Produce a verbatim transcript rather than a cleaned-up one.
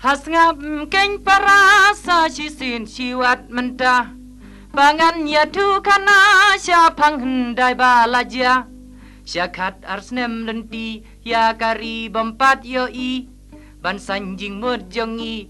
Hasngap keng parasa chisin chiwat mentah Pangan ya tu kana siapang hendai balaja Syakat arsnem lenti ya kari bompat yo i Ban sanjing murjongi